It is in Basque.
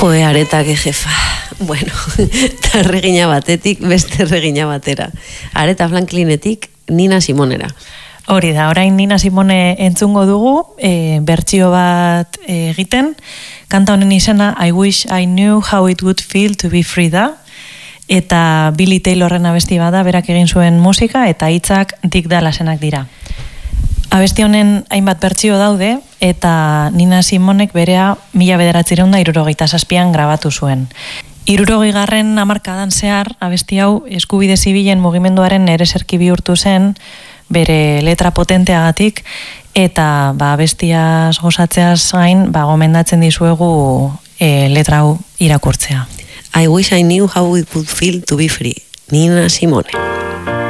Joe, Areta, que jefa. Bueno, eta erregina batetik, beste erregina batera. Areta Franklinetik, Nina Simonera. Hori da, orain Nina Simone entzungo dugu, bertsio bat egiten, kanta honen izena I Wish I Knew How It Would Feel to Be Free da, eta Billy Taylorren abesti bada, berak egin zuen musika, eta hitzak Dick Dallasenak dira. Abesti honen hainbat bertsio daude, eta Nina Simonek berea 1967an grabatu zuen. 60. hamarkadan zehar, abesti hau eskubide zibilen mugimenduaren ereserki bihurtu zen, bere letra potenteagatik, eta abestiaz gozatzeaz gain, gomendatzen dizuegu letra hau irakurtzea. I wish I knew how it would feel to be free. Nina Simone.